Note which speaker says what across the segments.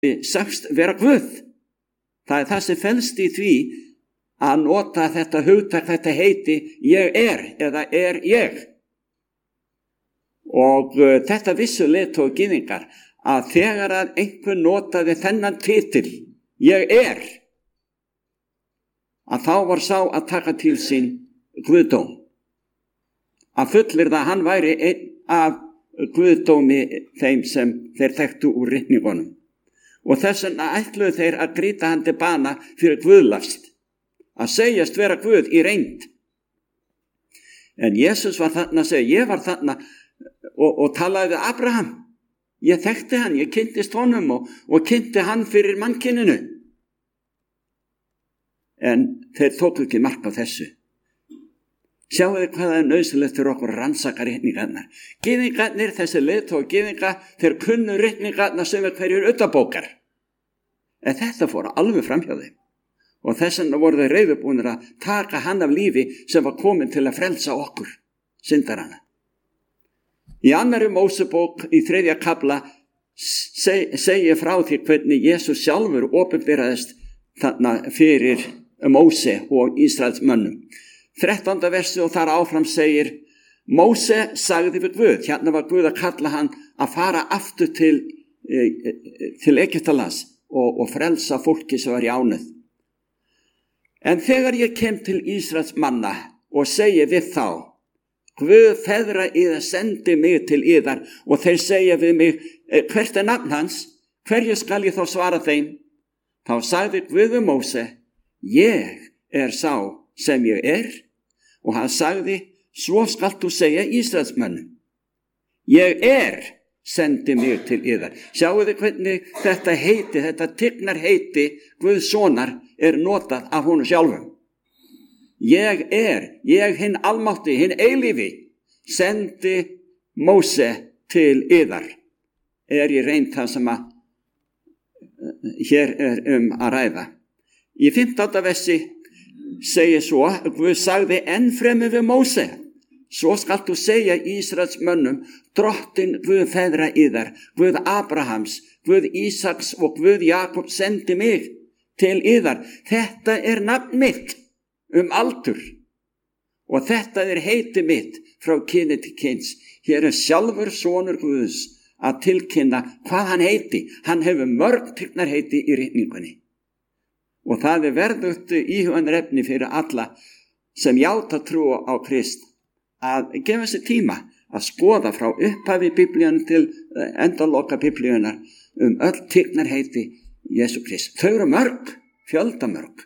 Speaker 1: sagst vera Guð. Það það sem felst í því að nota þetta hugtak, þetta heiti ég eða ég. Og þetta vissu leiðtogar gyðingar að þegar að einhver notaði þennan titil, ég að þá var sá að taka til sín guðdóm. Að fullyrða að hann væri einn af guðdómi þeim sem þeir þekktu úr ritningunum. Og þess vegna ætluðu þeir að grýta hann til bana fyrir guðlast, að segjast vera Guð í reynd. En Jesus var þarna að segja, ég var þarna og talaði við Abraham. Ég þekkti hann, ég kynntist honum og kynnti hann fyrir mannkyninu. En þeir tóku ekki mark á þessu. Sjáu þið hvað er nauðsynlegt fyrir okkur að rannsaka ritningarnar. Gyðingarnir, þessi leiðtogar gyðinga, þeir kunnu ritningarnar sem er hverjur utanbókar. En þetta fór alveg fram hjá þeim. Og þess vegna voru þeir reiðubúnir að taka hann af lífi sem var komin til að frelsa okkur, syndarana. Í 2. Mósebók í 3. kafla segir frá því hvernig Jesus sjálfur opinberaðist þarna fyrir Móse og Ísraels mönnum. 13. versi og þar áfram segir, Móse sagði við Guð, hérna var Guð að kalla hann að fara aftur til Egyptalands og frelsa fólki sem var í ánauð. En þegar ég kem til Ísraels manna og segi við þá, Guð feðra yðar sendi mig til yðar og þeir segja við mig, hvert er nafn hans? Hverju skal ég þá svara þeim? Þá sagði Guð við Móse, ég sá sem ég og hann sagði, svo skalt þú segja Ísraelsmönnum, ég sendi mig til yðar. Sjáu þið hvernig þetta heiti, þetta tignar heiti Guðs sonar notað af honum sjálfum. Ég hinn almátti, hinn eilífi, sendi Móse til yðar. Í reynd það sem að hér að ræða. Í 15. versi segir svo, Guð sagði ennfremur við Móse, svo skalt þú segja Ísraels mönnum, drottin Guð feðra yðar, Guð Abrahams, Guð Ísaks og Guð Jakob sendi mig til yðar. Þetta nafn mitt aldur og þetta heiti mitt frá kyni til kyns. Hér sjálfur sonur Guðs að tilkynna hvað hann heiti. Hann hefur mörg tignarheiti í ritningunni. Og það verðugt íhugunarefni fyrir alla sem játa trú á Krist að gefa sér tíma að skoða frá upphafi Biblíunnar til endaloka Biblíunnar öll tignarheiti Jesú Krist. Þau mörg, fjöldamörg.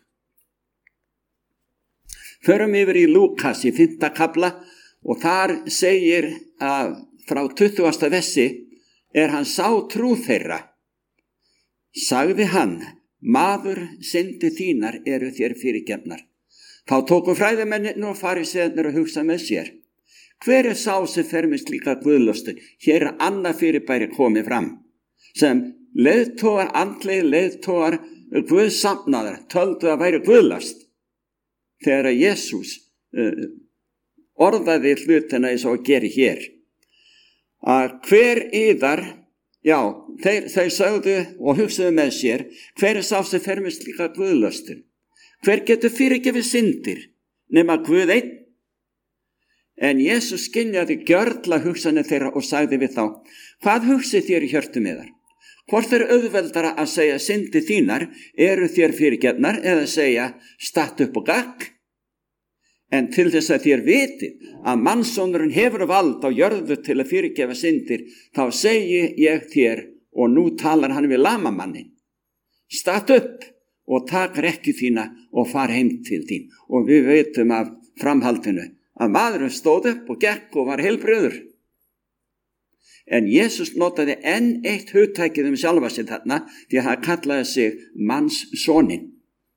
Speaker 1: Förum yfir í Lúkas í 5. kafla og þar segir að frá 20. versi hann sá trú þeirra. Sagði hann, maður syndi þínar þér fyrirgefnar. Þá tóku fræðimennirnir og farisearnir að hugsa með sér. Hver sá sem fer með slíka guðlöstu? Hér annað fyrirbæri komið fram. Sem leiðtogar, andlegir leiðtogar, guðsamnaðar, töldu að væri guðlast. Þegar að Jesús orðaði hlutina eins og að gera hér. Að hver yðar, þeir sögðu og hugsaðu með sér, hver sá sem fer með slíka guðlöstur? Hver getur fyrirgefið syndir nema Guð einn? En Jesús skynjaði gjörla hugsanir þeirra og sagði við þá, hvað hugsið þér í hjörtum yðar? Hvort auðveldara að segja syndir þínar þér fyrirgefnar eða segja statt upp og gakk? En til þess að þér vitið að mannssonurinn hefur vald á jörðu til að fyrirgefa syndir, þá segi ég þér, og nú talar hann við lamamannin, statt upp og tak rekju þína og far heim til þín. Og við veitum af framhaldinu að maðurinn stóð upp og gekk og var heilbrigður. En Jesús notaði enn eitt hugtækið sjálfa sig þarna, því að hann kallaði sig mannssonin.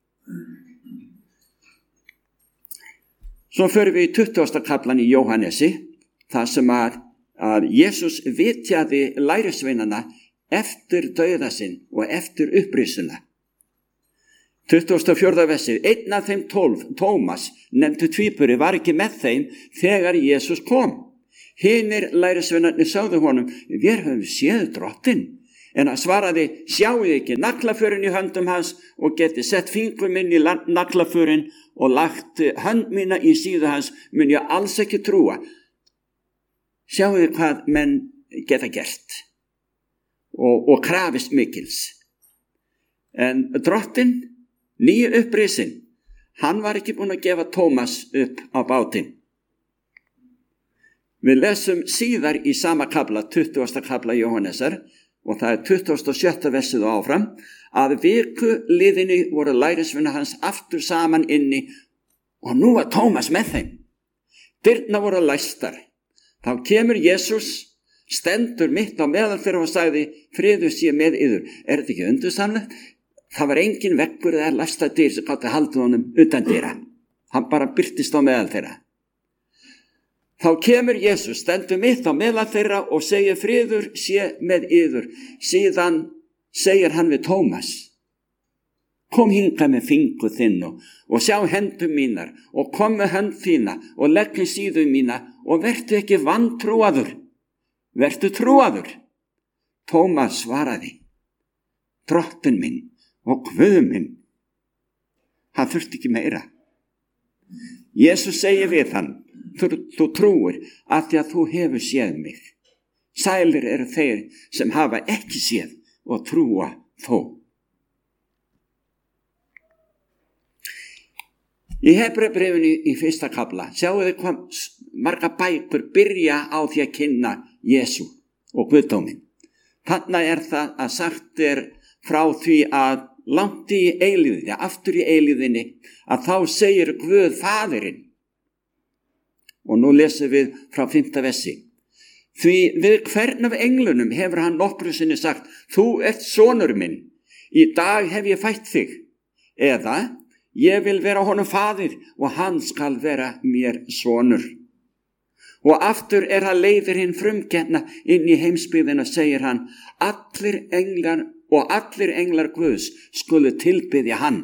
Speaker 1: Svo förum við í 20. kaflan í Jóhannesi, þar sem að Jesús vitjaði lærisveinana eftir dauða sinn og eftir upprisuna. 24. versið, einn af þeim 12, Tómas, nefndu tvíburi, var ekki með þeim þegar Jesús kom. Hinir lærisveinarnir sögðu honum, við höfum séð drottinn. En hann svaraði, sjáu ekki naglaförin í höndum hans og geti sett fingur minn í naglaförin og lagt hönd mína í síðu hans, mun ég alls ekki trúa. Sjáu þið hvað menn geta gert og krafist mikils. En drottinn, nýju upprisin, hann var ekki búinn að gefa Tómas upp á bátinn. Við lesum síðar í sama kafla, 20. kafla Jóhannesar, og það 27. versið og áfram, að viku liðinni voru lærisveina hans aftur saman inni og nú var Tómas með þeim. Dyrnar voru læstar. Þá kemur Jesús, stendur mitt á meðal þeirra og sagði, friður sé með yður. Er þetta ekki undursamlegt? Það var engin veggur eða læsta dyr sem gátti haldið honum utan dyra. Hann bara birtist á meðal þeirra. Þá kemur Jesús, stendur mitt á meðal þeirra og segir, friður sé með yður. Síðan segir hann við Tómas, kom hingað með fingur þinn og sjá hendur mínar og kom með hönd þína og legg í síðu mína og vertu ekki vantrúaður. Vertu trúaður. Tómas svaraði, drottinn minn og Guð minn. Hann þurfti ekki meira. Jesús segir við hann, þú trúir af því að þú hefur séð mig. Sælir eru þeir sem hafa ekki séð og trúa þó. Í Hebreabréfinu í 1. kafla sjáu þið hvað marga bækur byrja á því að kynna Jesú og Guðdóminn. Þarna það að sagt frá því að langt í eilíðinni, aftur í eilíðinni, að þá segir Guð Faðirinn. Og nú lesum við frá 5. versi. Því við hvern af englunum hefur hann nokkru sinni sagt, þú ert sonur minn, í dag hef ég fætt þig. Eða, ég vil vera honum faðir og hann skal vera mér sonur. Og aftur hann leiðir hinn frumkenna inn í heimsbyggðina, segir hann, allir englar Guðs skulu tilbiðja hann.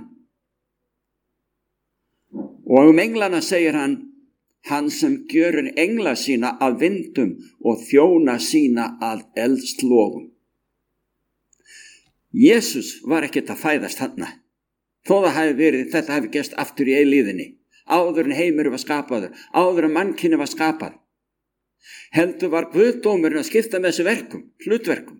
Speaker 1: Og englana segir hann sem gjörir engla sína að vindum og þjóna sína að eldslogum. Jesús var ekkert að fæðast þarna, þó þetta hafi gerst aftur í eilíðinni, áður en heimur var skapaður, áður en mannkyni var skapað. Heldur var Guðdómurinn að skipta með þessu hlutverkum.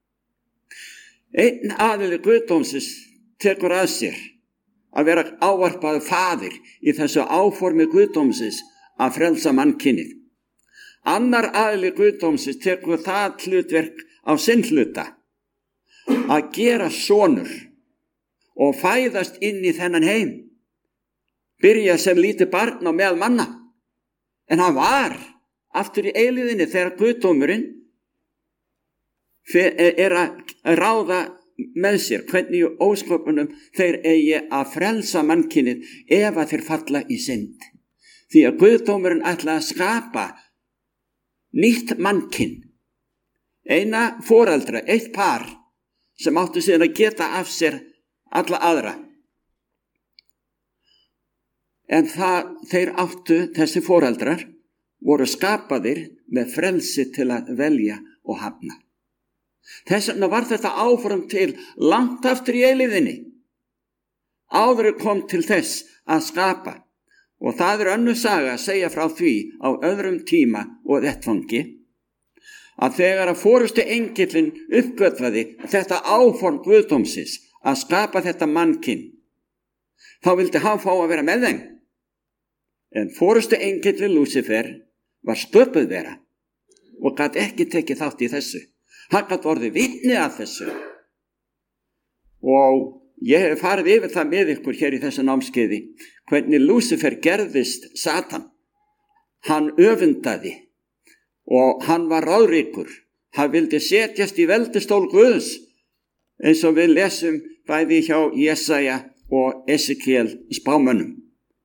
Speaker 1: Einn aðili Guðdómsins tekur að sér að vera ávarpaður faðir í þessu áformi Guðdómsins að frelsa mannkynið. Annar aðili Guðdómsins tekur það hlutverk á sinn hluta að gera sonur og fæðast inn í þennan heim. Byrja sem lítið barn á meðal manna, en hann var aftur í eilíðinni þegar Guðdómurinn að ráða með sér hvernig ósköpunum þeir eigi að frelsa mannkynið ef að þeir falla í synd. Því að Guðdómurinn ætlaði að skapa nýtt mannkyn, eina foreldra, eitt par sem áttu síðan að geta af sér alla aðra. En þessi foreldrar voru skapaðir með frelsi til að velja og hafna. Þess vegna var þetta áform til langt aftur í eilíðinni. Áður kom til þess að skapa, og það önnur saga að segja frá því á öðrum tíma og vettvangi, að þegar að forustu engillinn uppgötvaði þetta áform Guðdómsins að skapa þetta mannkyn, þá vildi hann fá að vera með þeim. En forustu engillinn Lúsifer var sköpuð vera og gat ekki tekið þátt í þessu. Hann gat orðið vitni að þessu. Og ég hef farið yfir það með ykkur hér í þessu námskeiði, hvernig Lúsifer gerðist Satan. Hann öfundaði og hann var ráðríkur. Hann vildi setjast í veldistól Guðs, eins og við lesum bæði hjá Jesaja og Esekiel spámönnum.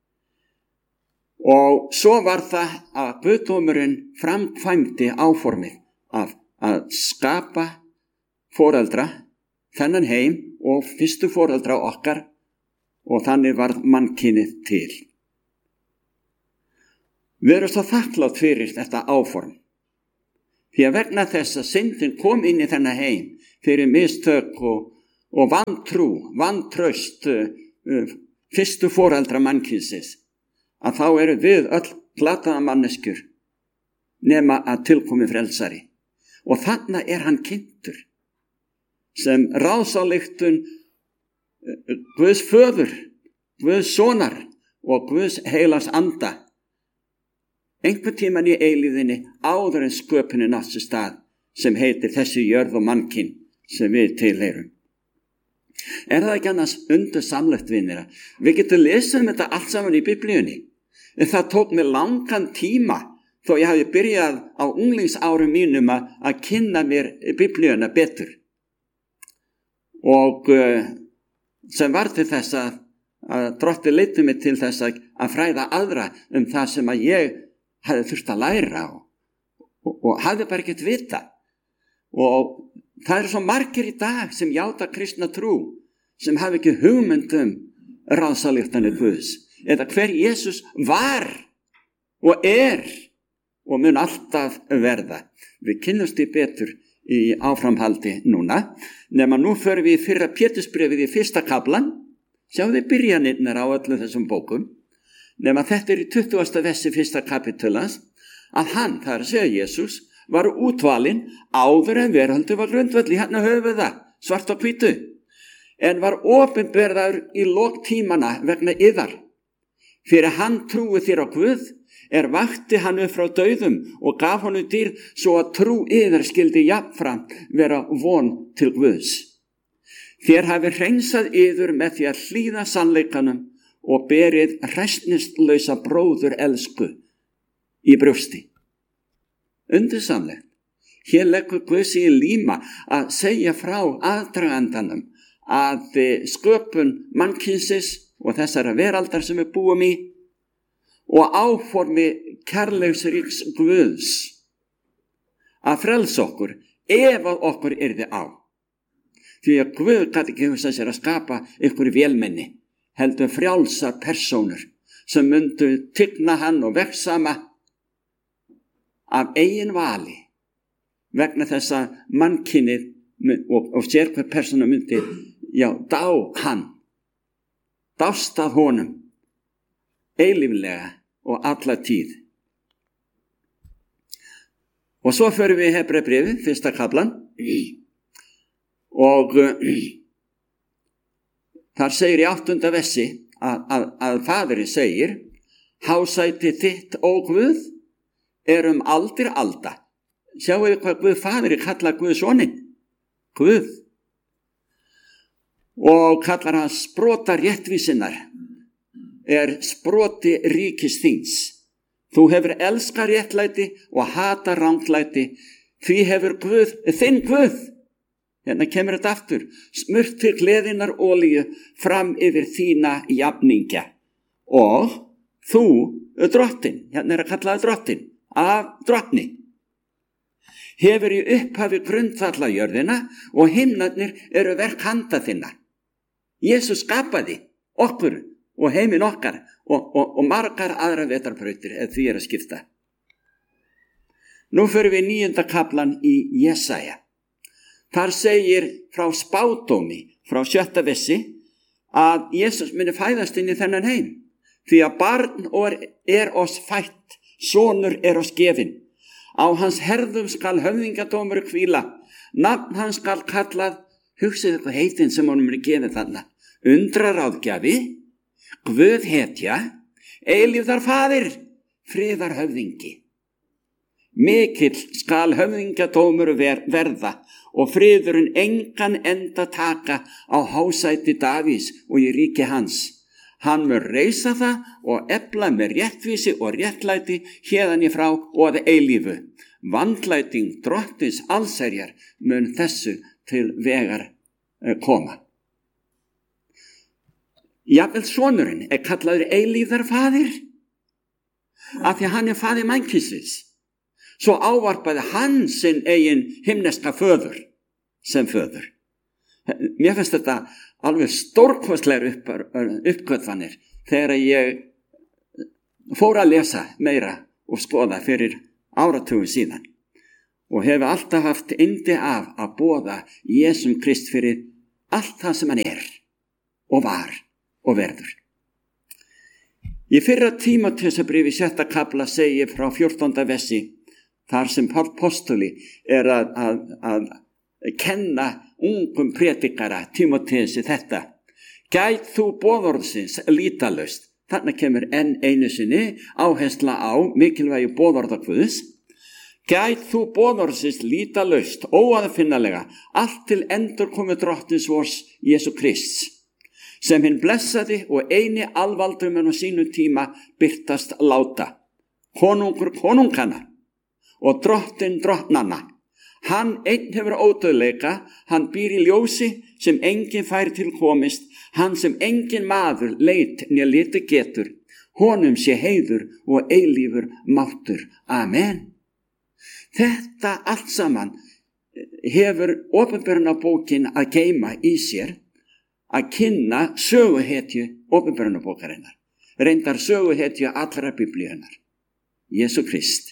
Speaker 1: Og svo var það að Guðdómurinn framkvæmdi áformið að skapa foreldra, þennan heim og fyrstu foreldra okkar, og þannig varð mannkynið til. Við erum svo þakklátt fyrir þetta áform, því að vegna þess að syndin kom inn í þennan heim fyrir mistök og vantrú, vantraust fyrstu foreldra mannkynsins, að þá eru við öll glataða manneskjur nema að tilkomi frelsari. Og þarna hann kynntur sem ráðsályktun Guðs föður, Guðs sonar og Guðs heilags anda. Einhvern tímann í eilíðinni áður en sköpunin átt sér stað sem heitir þessi jörð og mannkyn sem við tilheyrum. Það ekki annars undursamlegt, vinir? Við getum lesið þetta allt saman í Biblíunni. En það tók mig langan tíma þó ég hafi byrjað á unglingsárum mínum að kynna mér Biblíuna betur. Og sem var til þess að Drottinn leiddi mig til þess að fræða aðra það sem að ég hefði þurft að læra og hafði bara ekkert vita. Og það eru svo margir í dag sem játa kristna trú sem hafi ekki hugmynd ráðsályktanir Guðs eða hver Jesús var og og mun alltaf verða. Við kynnumst því betur í áframhaldi núna, nema nú förum við í fyrra Pétursbréfið í 1. kaflan, sjáðu byrjanirnar á öllu þessum bókum, nema þetta í 20. versi 1. kapitulans, að hann, það að segja Jesús, var útvalinn áður en veraldur var grundvöll, hérna höfum við það, svart og hvítu, en var opinberður í lok tímana vegna yðar. Fyrir hann trúi þér á Guð, vakti hann upp frá dauðum og gaf honum dýr svo að trú yðar skyldi jafnframt vera von til Guðs. Þér hafi hreinsað yður með því að hlýða sannleikanum og berið hræsnislausa bróður elsku í brjósti. Undursamlegt. Hér leggur Guð sig í líma að segja frá aðdragandanum að sköpun mannkynsins og þessara veraldar sem við búum í og áformi kærleiksríks Guðs að frelsa okkur ef að okkur yrði á. Því að Guð gat ekki hugsað sér að skapa ykkur vélmenni, heldur frjálsar persónur sem myndu tigna hann og vegsama af eigin vali vegna þess að mannkynið og sér hver persóna myndi dá hann, dást af honum eilíflega og alla tíð. Og svo förum við í Hebreabréfið, 1. kaflan, og þar segir í 8. versi að Faðirinn segir: Hásæti þitt, ó Guð, aldir alda. Sjáu þið hvað Guð Faðirinn kallar Guð soninn? Guð. Og kallar hann sprota réttvísinnar, sproti ríkis þíns. Þú hefur elskað réttlæti og hata ranglæti, því hefur Guð, þinn Guð, hérna kemur þetta aftur, smurt til gleðinnar olíu fram yfir þína jafningja. Og þú, drottinn, hérna að kalla það drottinn, af drottni, hefur í upphafi grundvalla jörðina og himnarnir verk handa þinna. Jesús skapaði okkur og heiminn okkar og margar aðra vetrarbrautir ef því að skipta. Nú förum við 9. kaflan í Jesaja. Þar segir frá spádómi, frá 7. versi, að Jesús muni fæðast inn í þennan heim. Því að barn oss fætt, sonur oss gefinn. Á hans herðum skal höfðingadómur hvíla, nafn hans skal kallað, hugsið eitthvað heitin sem honum gefið þarna, undraráðgjafi, Guð hetja, eilífðar faðir, friðar höfðingi. Mikill skal höfðingadómur verða og friðurinn engan enda taka á hásæti Davís og í ríki hans. Hann mun reisa það og efla með réttvísi og réttlæti héðan í frá og að eilífu. Vandlæting drottins allsherjar mun þessu til vegar koma. Jafnvel sonurinn kallaður eilífðar faðir, af því að hann faðir mannkynsins. Svo ávarpaði hann sinn eigin himneska föður sem föður. Mér finnst þetta alveg stórkostlegar uppgötvanir þegar ég fór að lesa meira og skoða fyrir áratugum síðan. og hefur alltaf haft yndi af að boða Jesum Krist fyrir allt það sem hann og var og verður. Í fyrra Tímóteusarbréfi 6. kafla segir frá 14. versi, þar sem Páll postuli að kenna ungum predikara Tímóteusi þetta: gæt þú boðorðsins lítalaust. Þarna kemur enn einu sinni áhersla á mikilvægi boðorða Guðs. Gæt þú boðorðsins lítalaust, óaðfinnalega, allt til endurkomu drottins vors Jesú Krists, sem hinn blessaði og eini alvaldumenn á sínu tíma birtast láta, konungur konungana og drottin drottnanna. Hann einn hefur ódauðleika, hann býr í ljósi sem enginn fær til komist, hann sem enginn maður leit né liti getur, honum sé heiður og eilífur máttur. Amen. Þetta allt saman hefur opinberunarbókin að geyma í sér, að kynna söguhetju opinberunarbókarinnar, reyndar söguhetju allra biblíunnar, Jesú Krist.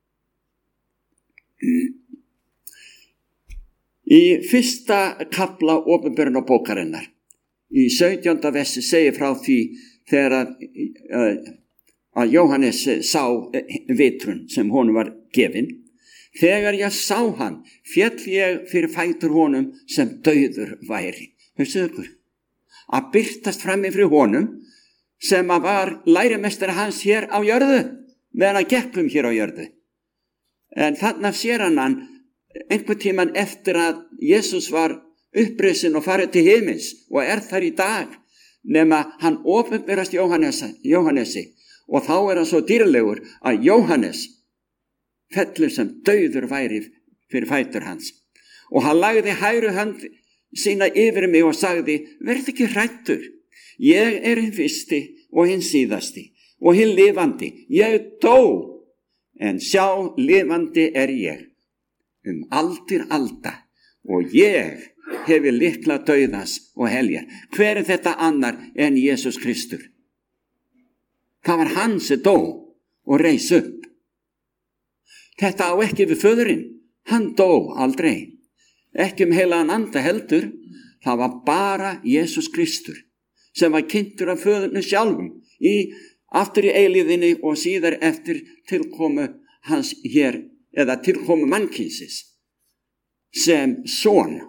Speaker 1: Í fyrsta kafla opinberunarbókarinnar, í 17. versi segir frá því þegar að Jóhannes sá vitrun sem honum var gefin: þegar ég sá hann, féll ég fyrir fætur honum sem dauður væri. Hugsaðu ykkur, að birtast frammi fyrir honum sem að var lærimestari hans hér á jörðu, meðan að gekkum hér á jörðu. En þarna sér hann einhvern tíman eftir að Jesús var upprisin og farið til himins og þar í dag, nema hann opinberast Jóhannesi, og þá hann svo dýrlegur að Jóhannes fellur sem dauður væri fyrir fætur hans. Og hann lagði hægri hönd sína yfir mig og sagði: verð ekki hræddur, ég hinn fyrsti og hinn síðasti og hinn lifandi. Ég dó, en sjá, lifandi ég aldir alda, og ég hefi lykla dauðans og heljar. Hver þetta annar en Jesús Kristur? Það var hann sem dó og reis upp. Þetta á ekki við föðurinn, hann dó aldrei, ekki heilagan anda heldur. Það var bara Jesús Kristur sem var kynntur af föðurinn sjálfum aftur í eilíðinni og síðar eftir tilkomu hans hér, eða tilkomu mannkynsins sem son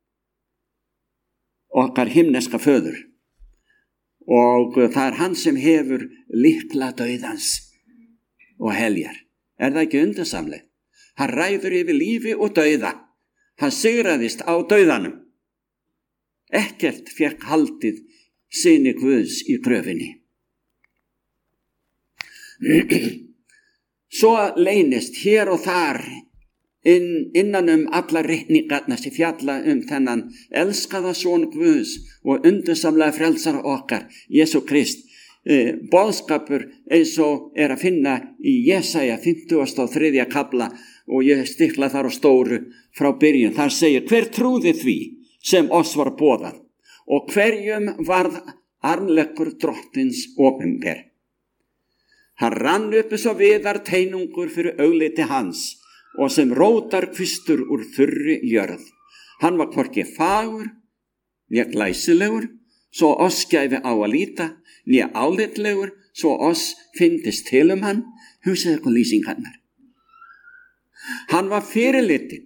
Speaker 1: okkar himneska föður. Og það hann sem hefur lykla dauðans og heljar. Það ekki undursamlegt? Hann ræður yfir lífi og dauða. Hann sigraðist á dauðanum. Ekkert fékk haldið syni Guðs í gröfinni. Svo leynist hér og þar innan allar reikningarna sem fjalla þennan elskaða son Guðs og undursamlega frelsara okkar, Jesú Krist. Boðskapur eins og að finna í Jesaja 53. kafla, og ég stikla þar á stóru frá byrjun. Þar segir: hver trúði því sem oss var boðað, og hverjum varð armleggur drottins opinber. Hann rann upp svo viðar teinungur fyrir augliti hans, og sem rótar kvistur úr þurri jörð. Hann var hvorki fagur né glæsilegur, svo oss gæfi á að líta, né álitlegur, svo oss fyndist til hann. Hugsaðu ykkur lýsingarnar. Hann var fyrirlitin,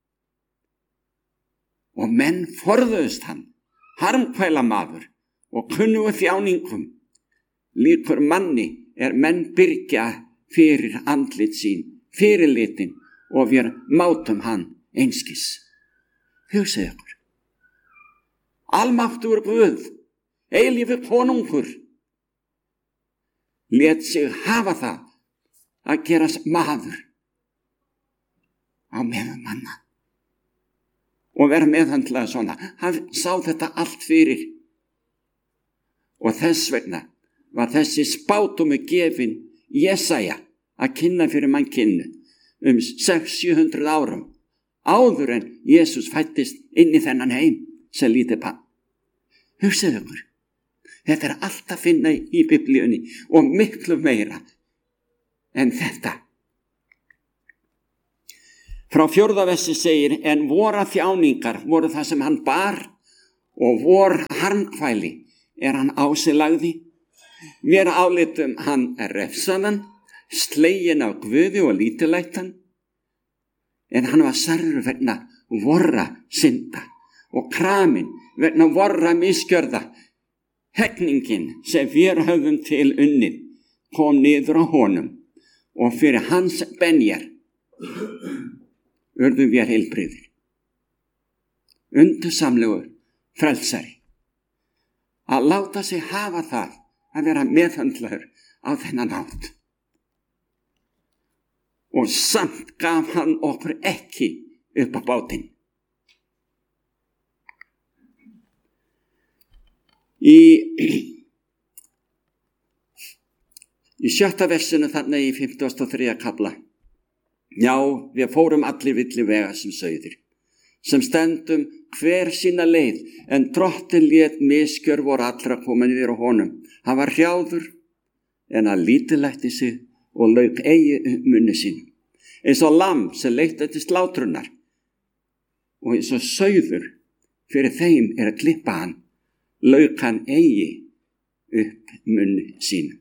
Speaker 1: og menn forðuðust hann, harmkvæla maður og kunnugu þjáningum. Líkur manni menn byrgja fyrir andlit sín, fyrirlitin, og við mátum hann einskis. Hugsaðu ykkur. Almáttugur Guð, eilífur konungur, lét sig hafa það að gerast maður á meðan manna og vera meðhandlað svona. Hann sá þetta allt fyrir, og þess vegna var þessi spádómur gefin Jesaja að kynna fyrir mannkynu 600-700 árum áður en Jesús fættist inn í þennan heim sem lítið barn. Hugsaðu ykkur, þetta allt að finna í biblíunni og miklu meira en þetta. Frá 4. versi segir, en vora þjáningar voru það sem hann bar og vor harmkvæli hann á sig lagði. Mér álitum hann refsaðan, sleginn af Guði og lítillættan, en hann var særður vegna vorra synda og kraminn vegna vorra misgjörða. Hegningin sem við höfðum til unnið kom niður á honum og fyrir hans benjar urðu við heilbrigðir. Undursamlegur frelsari. Að láta sig hafa það að vera meðhöndlaður á þennan hátt. Og samt gaf hann okkur ekki upp á bátinn. Í 7. versinu þarna í 53. kafla. Já, við fórum allir villi vega sem sauðir, sem stendum hver sína leið, en Drottinn lét misgjör voru allra koma niður á honum. Hann var hrjáður, en hann lítillætti sig og lauk eigi munni sín. Eins og lamb sem leitt eftir slátrunar, og eins og sauður fyrir þeim að klippa hann, lauk hann eigi upp munni sín.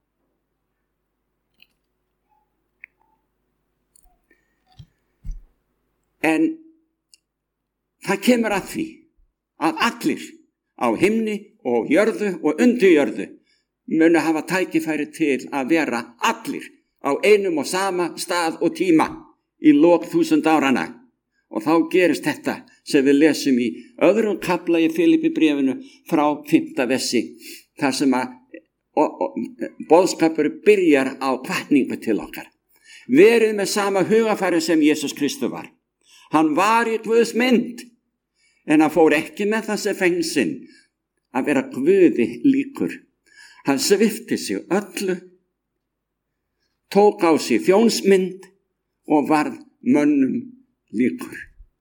Speaker 1: En það kemur að því að allir á himni og jörðu og undir jörðu munu hafa tækifæri til að vera allir á einum og sama stað og tíma í lok 1000 áranna. Og þá gerist þetta sem við lesum í öðrum kafla í Filippibréfinu frá 5. versi, þar sem að boðskapur byrjar á hvatningu til okkar. Verið með sama hugafæri sem Jesús Kristur var. Hann var í Guðs mynd, en hann fór ekki með þessi fengsinn að vera Guði líkur. Hann svipti sig öllu, tók á sig þjónsmynd og varð mönnum líkur.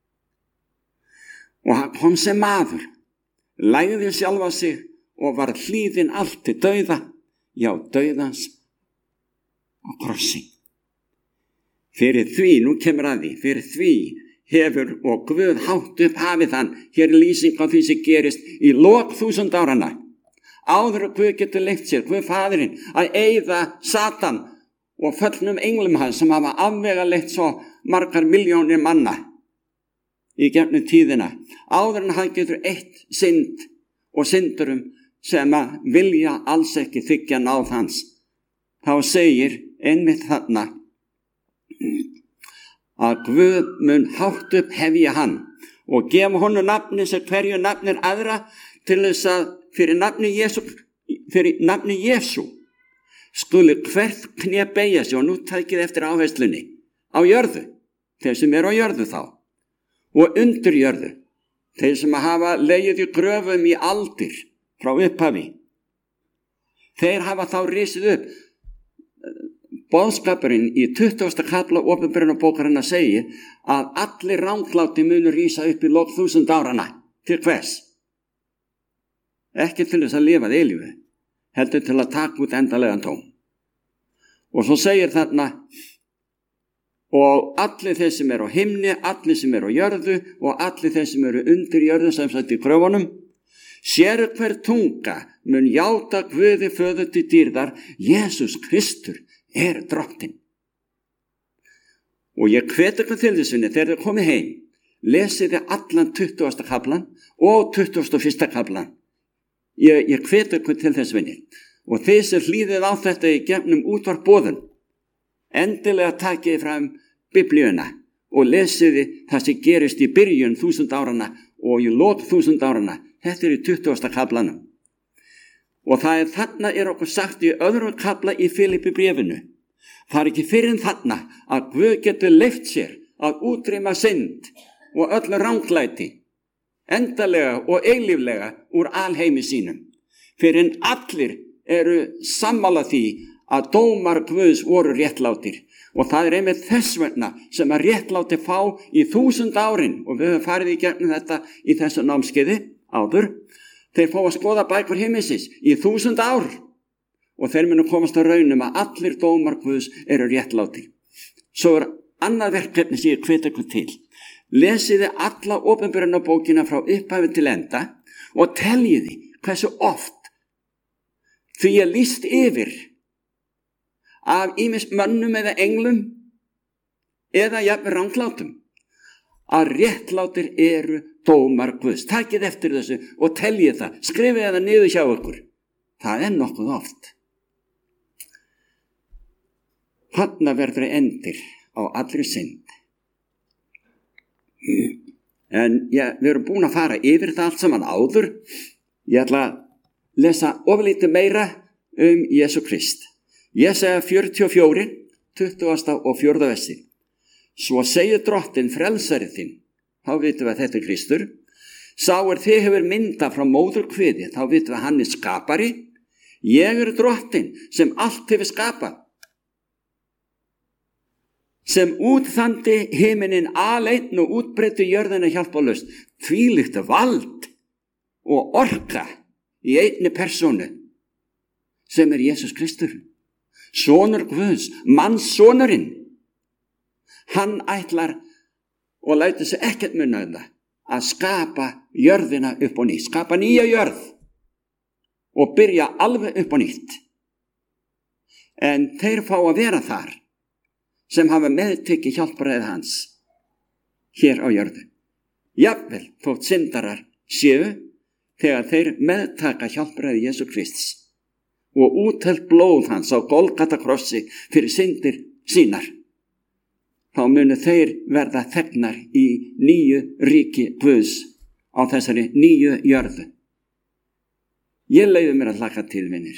Speaker 1: Og hann kom sem maður, lægði sjálfa sig og varð hlýðinn allt til dauða, já, dauðans á krossi. Fyrir því, nú kemur að því, fyrir því hefur og Guð hátt upp hafið hann. Hér er lýsing á því sem gerist í lok 1000 áranna. Áður að Guð getur leyft sér, Guð faðirinn, að eyða Satan og föllnum englum hans sem hafa afvegaleitt svo margar milljónir manna í gegnum tíðina. Áður en hann getur eitt synd og syndurum sem að vilja alls ekki þiggja náð hans. Þá segir einmitt þarna að Guð mun hátt upp hefja hann og gefa honum nafni sem hverju nafnir aðra, til þess að fyrir nafni Jesú skuli hvert kné beygja sig, og nú tækið eftir áherslunni, á jörðu, þeir sem eru á jörðu þá, og undir jörðu, þeir sem hafa legið í gröfum í aldir frá upphafi. Þeir hafa þá risið upp. Boðskapurinn í 20. kafla opinberunarbókarinnar segir að allir rangláti munu rísa upp í lok 1000 áranna. Til hvers? Ekki til þess að lifa eilífu, heldur til að taka út endanlegan tóm. Og svo segir þarna, og allir þeir sem eru á himni, allir sem eru á jörðu og allir þeir sem eru undir jörðu, sem sagt í gröfunum, sér hver tunga mun játa Guði föður til dýrðar, Jesús Kristur er Drottinn. Og ég hvet ykkur til þessunni, þegar þið komið heim, lesið þið allan 20. kaflan og 21. kaflan. Ég hvet ykkur til þess vinni. Og þið sem hlýðið á þetta í gegnum útvarpboðun, endilega takið fram Biblíuna og lesið það sem gerist í byrjun 1000 áranna og í lok 1000 áranna. Þetta er í 20. kaflanum. Og það er þarna okkur sagt í öðrum kafla í Filippibréfinu. Það er ekki fyrir þarna að Guð getur leyft sér að útrýma synd og öllu ranglæti, endalega og eilíflega úr alheimi sínum. Fyrir allir eru sammála því að dómar Guðs voru réttlátir. Og það er einmitt þess vegna sem að réttláti fá í 1000 árin, og við höfum farið í gegnum þetta í þessu námskeiði áður. Þeir fá að skoða bækur himmisins í 1000 ár og þeir munu komast að raunum að allir dómar Guðs eru réttlátir. Svo er annað verkefni sem ég hvet ykkur til. Lesiði alla opinberunarbókina frá upphafi til enda og teljiði hversu oft því er lýst yfir af ýmis mönnum eða englum eða jafnvel ranglátum að réttlátir eru dómar Guðs. Takið eftir þessu og teljið það, skrifið það niður hjá ykkur. Það er nokkuð oft. Þarna verður endir á allri synd. En við erum búin að fara yfir það allt saman áður. Ég ætla að lesa oflítið meira Jesú Krist. Jesaja 44, 20. og 4. versi. Svo segir Drottinn frelsari þinn, þá vitum við að þetta er Kristur, sá þig hefur mynda frá móðurkviði, þá vitum við að hann er skapari. Ég er Drottinn sem allt hefur skapað, sem útþandi himinin aleinn og útbreiddi jörðina hjálparlaust. Þvílíkt vald og orka í einni persónu sem er Jesús Kristur, sonur Guðs, mannssonurinn. Hann ætlar og lætur sig ekkert muna það að skapa jörðina upp og nýtt, skapa nýja jörð og byrja alveg upp og nýtt. En þeir fá að vera þar sem hafa meðtekið hjálparæði hans hér á jörðu. Jafnvel þótt syndarar séu þegar þeir meðtaka hjálparæði Jesú Krists og úthelt blóð hans á Golgatakrossi fyrir syndir sínar, þá munu þeir verða þegnar í nýju ríki Guðs á þessari nýju jörðu. Ég leyfi mér að hlakka til, vinir.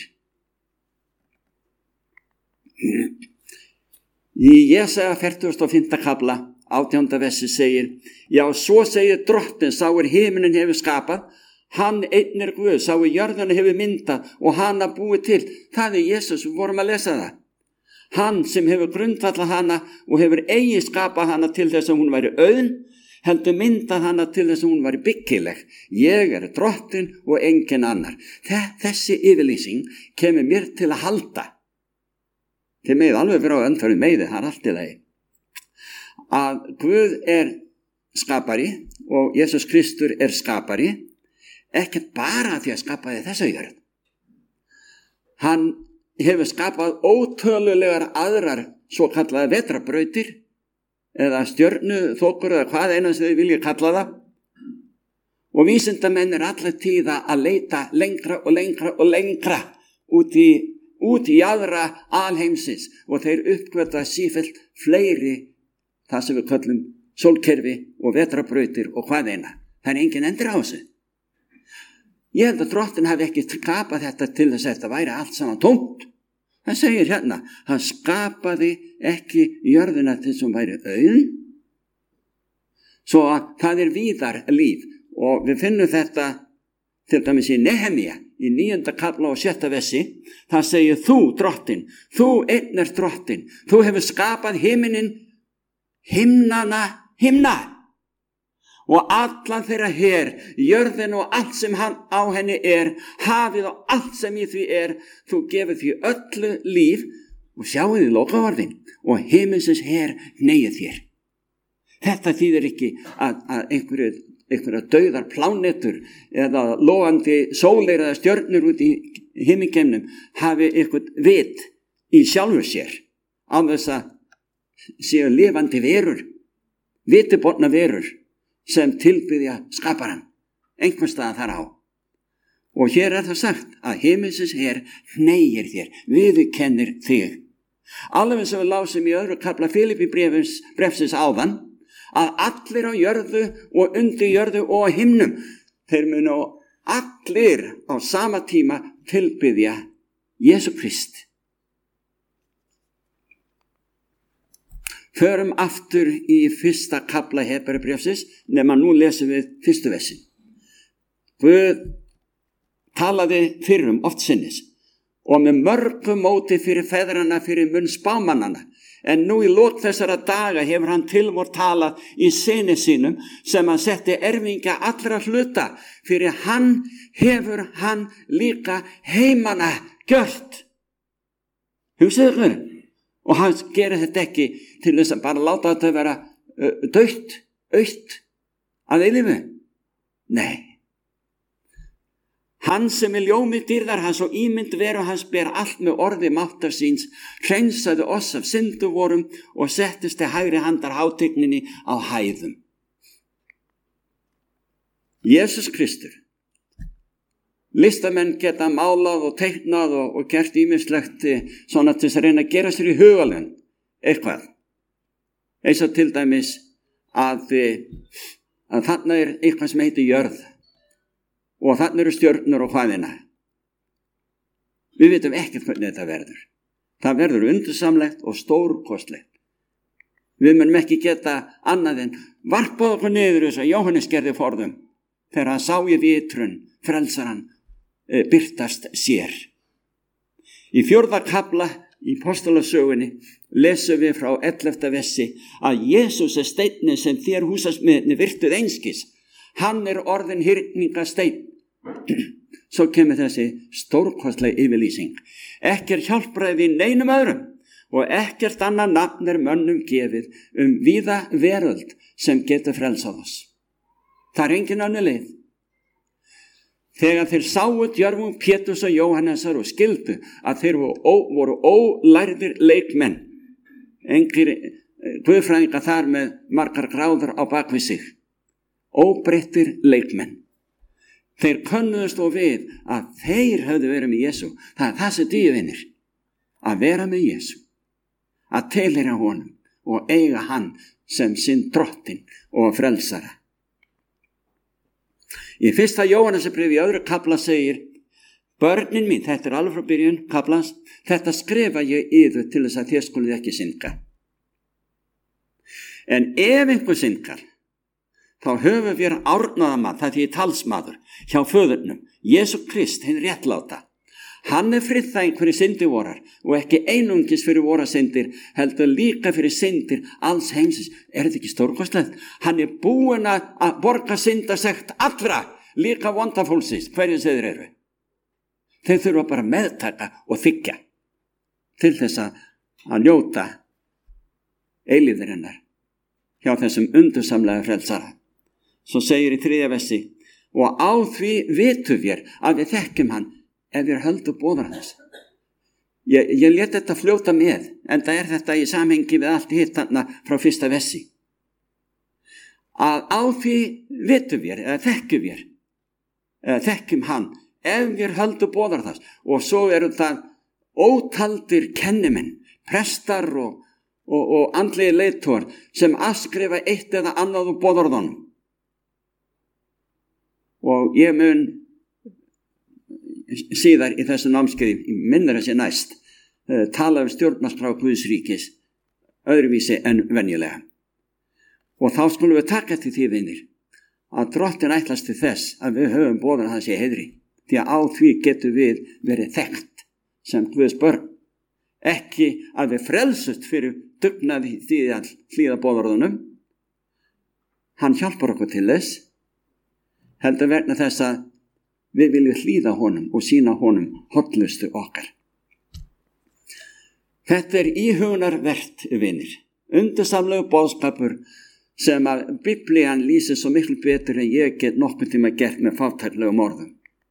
Speaker 1: Í Jesaja 45. kafla, 18. versi segir, já, svo segir Drottinn, sá himinin hefur skapað, hann einn er Guð, sá jörðina hefur myndað og hana búið til. Það er Jesús, við vorum að lesa það. Hann sem hefur grundvallað hana og hefur eigi skapað hana til þess að hún væri auðn, heldur myndað hana til þess að hún væri byggileg. Ég er Drottinn og engin annar. Þessi yfirlýsing kemur mér til að halda. Þið megið alveg vera á öndfæri meiði, það er allt í lagi. Að Guð er skapari og Jesús Kristur er skapari, ekkert bara því að skapaði þessa jörð. Hann hefur skapað ótölulegar aðrar svo kallaða vetrarbrautir eða stjörnuþokur eða hvað eina sem þið vilja kalla það. Og vísindamenn er allar tíða að leita lengra og lengra og lengra út í aðra alheimsins og þeir uppgöta sífellt fleiri það sem við köllum sólkerfi og vetrarbrautir og hvað eina. Það er engin endur á þessu. Ég held að Drottinn hafi ekki skapað þetta til þess að þetta væri allt saman tómt. Það segir hérna, hann skapaði ekki jörðina til þess að hún væri auðn, svo að það er víðar líf. Og við finnum þetta til dæmis í Nehemía, í 9. kafla og 7. versi. Það segir, þú Drottinn, þú einn er Drottinn, þú hefur skapað himinin, himna og allan þeirra her, jörðin og allt sem hann á henni er, hafið og allt sem í því er, þú gefur því öllu líf og sjáið í lokaorðin og himinsins her hneigið þér. Þetta þýðir ekki að einhverja dauðar plánetur eða logandi sólir eða stjörnur út í himingeimnum hafi eitthvað vit í sjálfur sér á þess að séu lifandi verur, vitiborna verur sem tilbyðja skaparan, einhvers staðar þar á. Og hér er það sagt að himinsins her hneigir þér, viðurkennir þig. Alveg sem við lásum í öðru kafla Filipi brefsins áðan, að allir á jörðu og undir jörðu og á himnum, þeir munu allir á sama tíma tilbyðja Jesú Krist. Förum aftur í 1. kafla Hebreubréfsins, nema nú lesum við 1. versin. Guð talaði fyrrum oft sinnis og með mörgu móti fyrir feðrana fyrir munn spámannana. En nú í lok þessara daga hefur hann til vor talað í syni sínum sem hann setti erfingja allra hluta. Fyrir hann hefur hann líka heimana gjört. Hugsið ykkur. Og hann gerir þetta ekki til þess að bara láta þetta vera dautt, autt að eilífu. Nei. Hann sem ljómi dýrðar hans og ímynd veru hans ber allt með orði máttar síns, hreinsaði oss af synduvorum og settist til hægri handar hátigninni á hæðum. Jesús Kristur. Listamenn geta málað og teiknað og gert ýmislegt svona til þess að reyna að gera sér í hugalön eitthvað. Eins og til dæmis að þarna eitthvað sem heitir jörð og þarna eru stjörnur og hvaðina. Við vitum ekkert hvernig þetta verður. Það verður undursamlegt og stórkostlegt. Við munum ekki geta annað en varpað okkur niður eins og Jóhannes gerði forðum þegar hann sá í vitrun frelsaran birtast sér. Í 4. kafla í Postulasögunni lesum við frá 11. versi að Jesús steinninn sem þér húsasmiðirnir virtuð einskis. Hann orðinn hyrningasteinn. Svo kemur þessi stórkostleg yfirlýsing. Ekki hjálpræði neinum öðrum og ekkert annað nafn mönnum gefið víða veröld sem getur frelsað oss. Það engin önnur leið. Þegar þeir sáu djörfung Péturs og Jóhannesar og skildu að þeir voru ólærðir leikmenn, engir guðfræðingar þar með margar gráður á bakvið sig, óbreyttir leikmenn. Þeir könnuðust og við að þeir höfðu verið með Jesú. Það það sem dývinir, að vera með Jesú, að tilheyra honum og eiga hann sem sinn drottinn og frelsara. Í 1. Jóhannesarbréfi í 2. kafla segir, börnin mín, þetta alveg frá byrjun kaflans, þetta skrifa ég yður til þess að þér skulið ekki synga. En ef einhver syngar, þá höfum við árnaðamann, það því talsmaður, hjá föðurnum, Jesú Krist, hinn réttláta. Hann friðþæging fyrir syndir vorar og ekki einungis fyrir vora syndir, heldur líka fyrir syndir alls heimsins. Þetta ekki stórkostlegt? Hann búinn að borga syndasekt allra, líka vondafólksins, hverju sem þeir eru. Þeir þurfa bara að meðtaka og þiggja til þess að njóta eilífðarinnar hjá þessum undursamlega frelsara. Svo segir í 3. versi, og á því vitum við að við þekkjum hann ef við höldum boðar hans. Ég let þetta fljóta með, en það þetta í samhengi við allt hitt þarna frá 1. versi. Að á því vitum við, eða þekkjum hann, ef við höldum boðar hans. Og svo eru það ótaldir kennimenn, prestar og andlegir leiðtogar sem afskrifa eitt eða annað úr boðorðunum. Og ég mun síðar í þessu námskeiði, minnir þessi næst, tala stjórnarskrá Guðs ríkis öðruvísi en venjulega. Og þá skulum við taka til því, vinir, að drottin ætlast til þess að við höfum boðan hans í heiðri, því að á því getum við verið þekkt sem Guðs börn. Ekki að við frelsust fyrir dugnaði því að hlýða boðorðunum. Hann hjálpar okkur til þess, heldur vegna þess að við viljum hlýða honum og sýna honum hollustu okkar. Þetta íhugunarvert, vinir, undursamlegu boðskapur sem að Biblían lýsir svo miklu betur en ég get nokkuð tíma gert með fátæklegum orðum.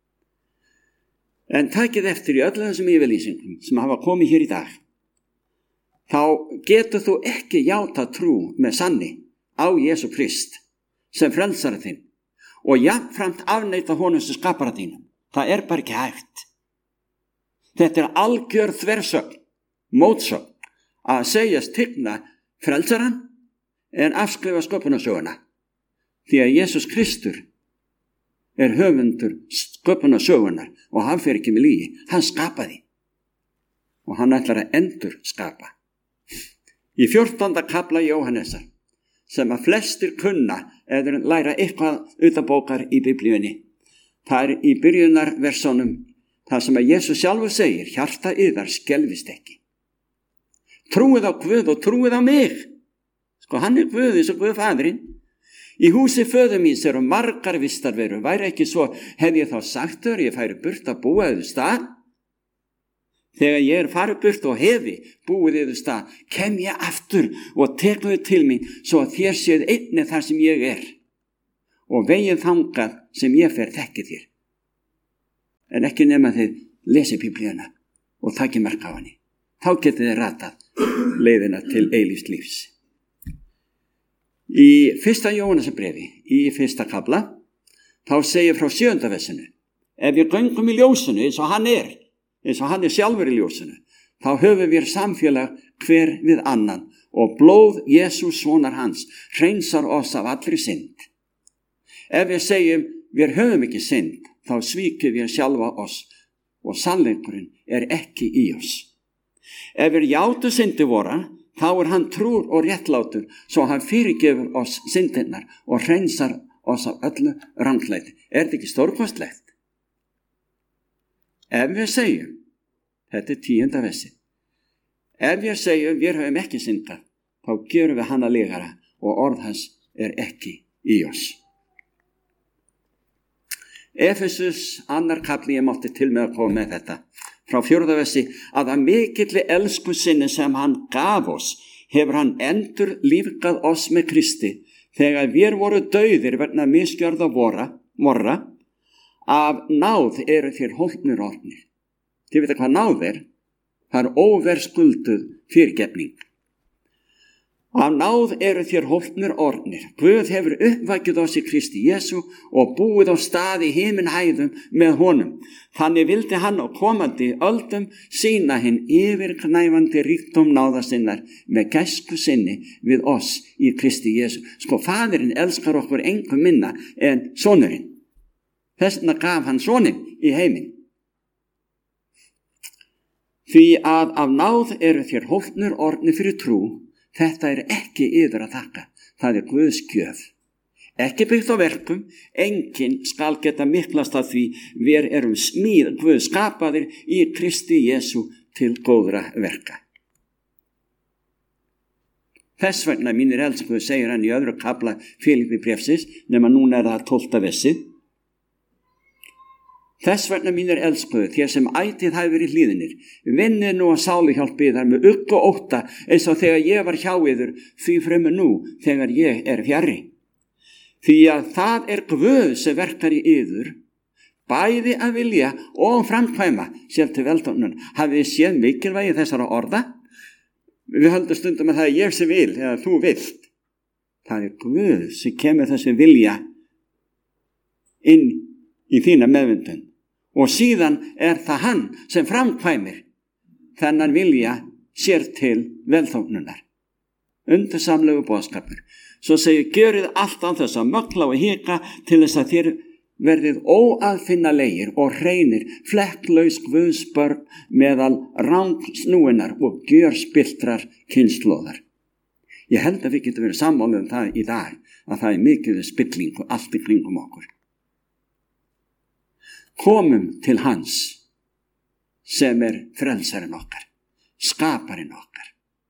Speaker 1: En takið eftir í öllum þessum yfirlýsingum sem hafa komið hér í dag, þá getur þú ekki játa trú með sanni á Jesú Krist sem frelsara þinn og jafnframt afneita honum sem skapara þínum. Það bara ekki hægt. Þetta algjör þversögn, mótsögn, að segjast tigna frelsaran en afskrifa sköpunarsöguna. Því að Jesús Kristur höfundur sköpunarsögunar og hann fer ekki með lygi. Hann skapaði og hann ætlar að endur skapa. Í 14. kafla Jóhannesar, sem að flestir kunna eða læra eitthvað utanbókar í Biblíunni. Það í byrjunarversónum það sem að Jesús sjálfur segir, hjarta yðar skelfist ekki. Trúið á Guð og trúið á mig. Hann Guð eins og Guð Faðirinn. Í húsi föður míns eru margar vistarverur. Væri ekki svo, hefði ég þá sagt þér, ég færi burt að búa yfir stað. Þegar ég farið burt og hefi búið yfir stað, kem ég aftur og tekum þau til mín svo að þér séð einnig þar sem ég og vegið þangað sem ég fer þekkið þér. En ekki nema þið lesi Biblíuna og takið mark á henni. Þá getið þið ratað leiðina til eilífs lífs. Í 1. Jóhannesarbrefi, í 1. kafla, þá segir frá 7. versinu: ef við göngum í ljósinu eins og hann er sjálfur í ljósinu, þá höfum við samfélag hver við annan og blóð Jesús sonar hans hreinsar oss af allri synd. Ef við segjum við höfum ekki synd, þá svíkjum við sjálfa oss og sannleikurinn ekki í oss. Ef við játum syndir vora, þá hann trúr og réttlátur, svo hann fyrirgefur oss syndirnar og hreinsar oss af öllu ranglæti. Þetta ekki stórkostlegt? Ef við segjum, þetta 10. versi, ef við segjum við höfum ekki syndað, þá gerum við hann að legara og orð hans ekki í oss. Efesus 2. kafli, ég mátti til með að koma með þetta, frá 4. versi, að mikilli elsku sinni sem hann gaf oss, hefur hann endur lífgað oss með Kristi, þegar við voru dauðir vegna misgjörða vorra, af náð eru þér hólpnir orðnir. Þið veit hvað náð er? Það óverskulduð fyrirgefning. Af náð eru þér hólpnir orðnir. Guð hefur uppvakið oss í Kristi Jesú og búið á stað í himinhæðum með honum. Þannig vildi hann á komandi öldum sýna hinn yfirgnæfandi ríkdóm náðar sinnar með gæsku sinni við oss í Kristi Jesú. Faðirinn elskar okkur engu minna en sonurinn. Þess vegna gaf hann soninn í heiminn. Því að af náð eru þér hólpnir orðnir fyrir trú. Þetta ekki yður að þakka, það Guðs gjöf. Ekki byggt á verkum, enginn skal geta miklast að því við erum smíð Guð skapaðir í Kristi Jesú til góðra verka. Þess vegna mínir elsku, segir hann í 2. kafla Filippíbréfsins, nema núna það 12. versið. Þess vegna mínir elskuðu, þér sem ætíð hafi verið hlýðinir, vinnið nú að sáluhjálpi yðar með ugg og ótta, eins og þegar ég var hjá yður, því fremur nú þegar ég fjarri. Því að það Guð sem verkar í yður, bæði að vilja og framkvæma sér til velþóknunar. Hafið þið séð mikilvægi þessara orða? Við höldum stundum að það ég sem vil, eða þú vilt. Það Guð sem kemur þessi vilja inn í þína meðvindun og síðan það hann sem framkvæmir þennan vilja sér til velþóknunar. Undursamlegu boðskapur. Svo segir, gjörið allt án þess að mögla og hika til þess að þér verðið óaðfinnalegir og hreinir, flekklaus Guðs börn meðal rangsnúinnar og gjörspiltrar kynslóðar. Ég held að við getum verið sammála það í dag, að það mikið spilling og allt í kringum okkur. Komum til hans sem frelsarinn okkar, skaparinn okkar,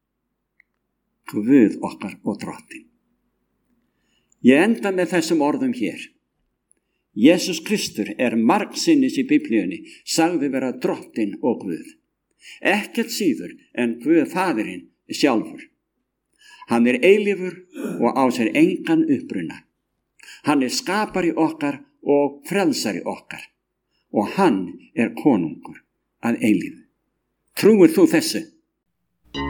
Speaker 1: Guð okkar og drottinn. Ég enda með þessum orðum hér. Jesús Kristur margsinnis í Biblíunni sagði vera drottinn og Guð. Ekkert síður en Guð faðirinn sjálfur. Hann eilífur og á sér engan uppruna. Hann skapari okkar og frelsari okkar. Og hann konungur að eilífu. Trúir þú þessu?